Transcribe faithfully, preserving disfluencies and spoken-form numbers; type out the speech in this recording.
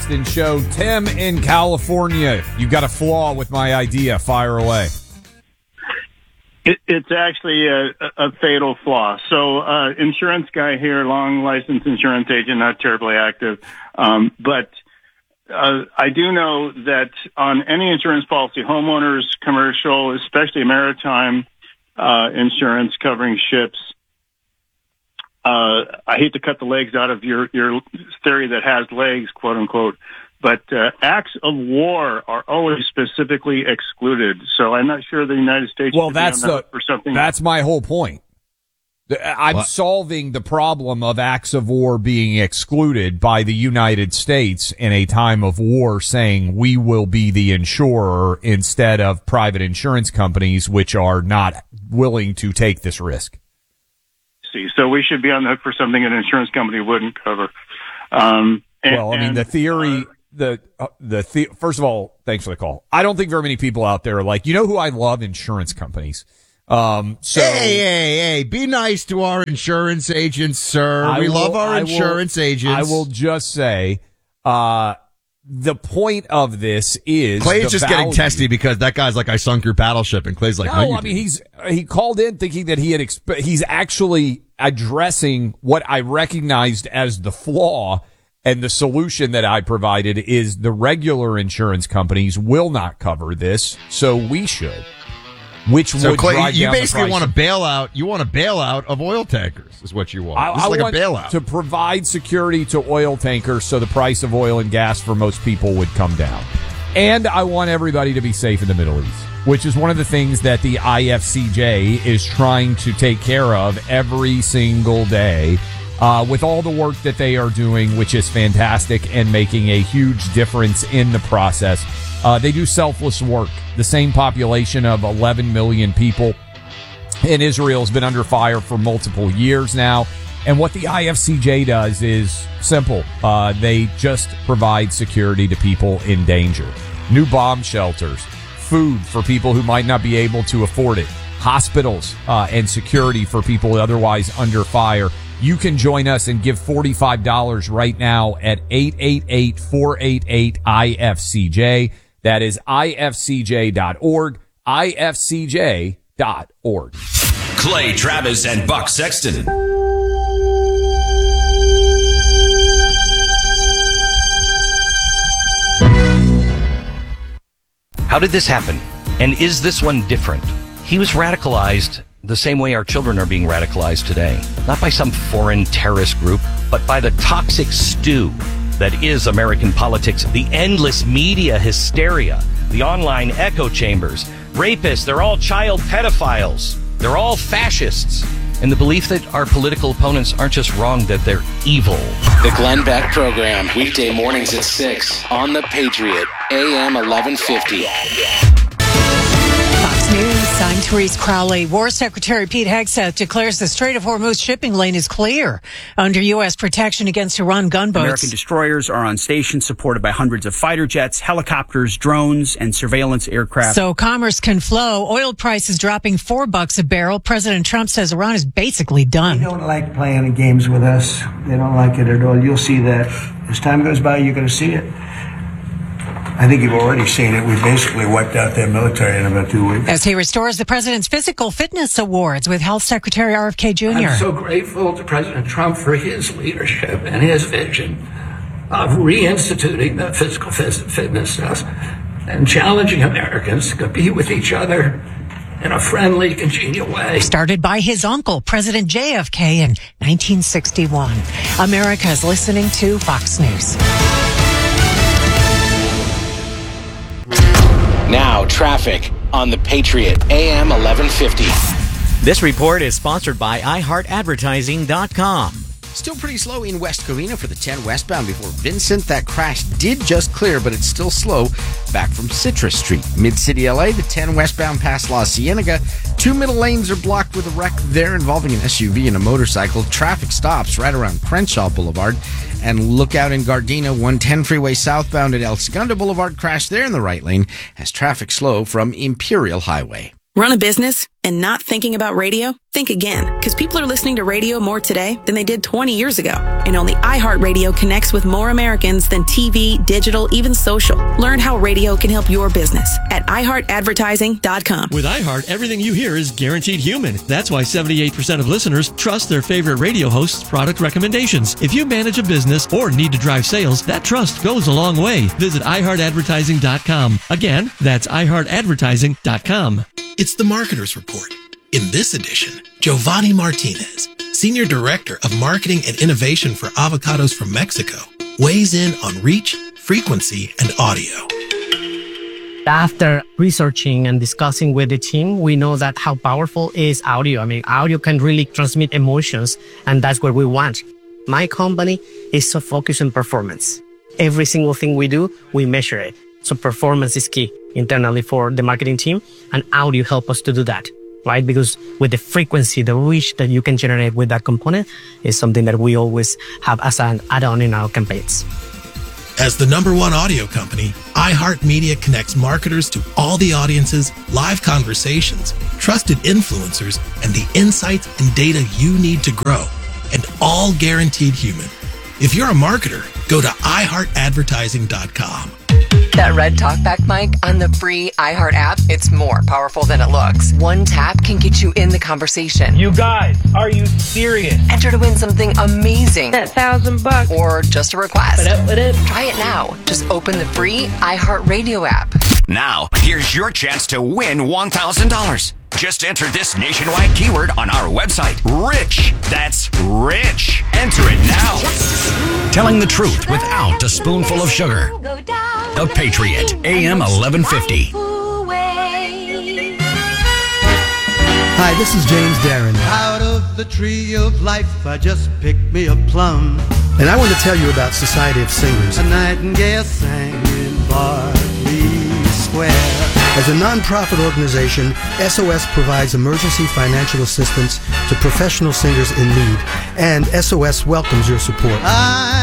Sexton Show. Tim in California. You got a flaw with my idea. Fire away. It, it's actually a, a fatal flaw. So, uh, insurance guy here, long licensed insurance agent, not terribly active. Um, but, uh, I do know that on any insurance policy, homeowners, commercial, especially maritime, uh, insurance covering ships, uh, I hate to cut the legs out of your, your theory that has legs, quote unquote. But uh, acts of war are always specifically excluded. So I'm not sure the United States. Well, that's the for something. That's my whole point. I'm what? solving the problem of acts of war being excluded by the United States in a time of war, saying we will be the insurer instead of private insurance companies, which are not willing to take this risk. See, so we should be on the hook for something an insurance company wouldn't cover. Um, and, well, I mean, and, the theory. Uh, The, uh, the, the, first of all, thanks for the call. I don't think very many people out there are like, you know who I love? Insurance companies. Um, so. Hey, hey, hey, be nice to our insurance agents, sir. I we will, love our I insurance will, agents. I will just say, uh, the point of this is Clay's just value. getting testy because that guy's like, I sunk your battleship, and Clay's like, no, no, you I mean, didn't. he's, he called in thinking that he had, exp- he's actually addressing what I recognized as the flaw. And the solution that I provided is the regular insurance companies will not cover this, so we should. Which so would Clay, drive you down basically the want a bailout. You want a bailout of oil tankers, is what you want. I, this is I like want a bailout to provide security to oil tankers, so the price of oil and gas for most people would come down. And I want everybody to be safe in the Middle East, which is one of the things that the I F C J is trying to take care of every single day. Uh, with all the work that they are doing, which is fantastic and making a huge difference in the process. Uh, they do selfless work. The same population of eleven million people in Israel has been under fire for multiple years now. And what the I F C J does is simple. Uh, they just provide security to people in danger. New bomb shelters, food for people who might not be able to afford it, hospitals uh, and security for people otherwise under fire. You can join us and give forty-five dollars right now at eight eight eight, four eight eight, I F C J. That is I F C J dot org, I F C J dot org. Clay Travis and Buck Sexton. How did this happen? And is this one different? He was radicalized the same way our children are being radicalized today. Not by some foreign terrorist group, but by the toxic stew that is American politics, the endless media hysteria, the online echo chambers, rapists, they're all child pedophiles, they're all fascists, and the belief that our political opponents aren't just wrong, that they're evil. The Glenn Beck Program, weekday mornings at six on The Patriot, A M eleven fifty. Fox News, I'm Therese Crowley. War Secretary Pete Hegseth declares the Strait of Hormuz shipping lane is clear under U S protection against Iran gunboats. American destroyers are on station, supported by hundreds of fighter jets, helicopters, drones, and surveillance aircraft. So commerce can flow. Oil prices dropping four bucks a barrel. President Trump says Iran is basically done. They don't like playing games with us. They don't like it at all. You'll see that. As time goes by, you're going to see it. I think you've already seen it. We basically wiped out their military in about two weeks. As he restores the president's physical fitness awards with Health Secretary R F K Junior I'm so grateful to President Trump for his leadership and his vision of reinstituting the physical fitness test and challenging Americans to compete with each other in a friendly, congenial way. Started by his uncle, President J F K, in nineteen sixty-one. America is listening to Fox News. Now, traffic on The Patriot, A M eleven fifty. This report is sponsored by i heart advertising dot com. Still pretty slow in West Covina for the ten westbound before Vincent. That crash did just clear, but it's still slow back from Citrus Street. Mid-City L A, the ten westbound past La Cienega. Two middle lanes are blocked with a wreck there involving an S U V and a motorcycle. Traffic stops right around Crenshaw Boulevard. And look out in Gardena, one ten freeway southbound at El Segundo Boulevard. Crash there in the right lane as traffic slow from Imperial Highway. Run a business and not thinking about radio? Think again, because people are listening to radio more today than they did twenty years ago. And only iHeartRadio connects with more Americans than T V, digital, even social. Learn how radio can help your business at i heart advertising dot com. With iHeart, everything you hear is guaranteed human. That's why seventy-eight percent of listeners trust their favorite radio host's product recommendations. If you manage a business or need to drive sales, that trust goes a long way. Visit i heart advertising dot com. Again, that's i heart advertising dot com. It's the Marketer's Report. In this edition, Giovanni Martinez, Senior Director of Marketing and Innovation for Avocados from Mexico, weighs in on reach, frequency, and audio. After researching and discussing with the team, we know that how powerful is audio. I mean, audio can really transmit emotions, and that's what we want. My company is so focused on performance. Every single thing we do, we measure it. So performance is key internally for the marketing team, and audio help us to do that, right? Because with the frequency, the reach that you can generate with that component is something that we always have as an add-on in our campaigns. As the number one audio company, iHeartMedia connects marketers to all the audiences, live conversations, trusted influencers, and the insights and data you need to grow, and all guaranteed human. If you're a marketer, go to i heart advertising dot com. That red talkback mic on the free iHeart app, it's more powerful than it looks. One tap can get you in the conversation. You guys, are you serious? Enter to win something amazing. That thousand bucks. Or just a request. What up, what up? Try it now. Just open the free iHeartRadio app. Now, here's your chance to win one thousand dollars. Just enter this nationwide keyword on our website. Rich. That's rich. Enter it now. Telling the truth without a spoonful of sugar. The Patriot, A M eleven fifty. Hi, this is James Darren. Out of the tree of life, I just picked me a plum. And I want to tell you about Society of Singers. A nightingale sang in Berkeley Square. As a non-profit organization, S O S provides emergency financial assistance to professional singers in need, and S O S welcomes your support. I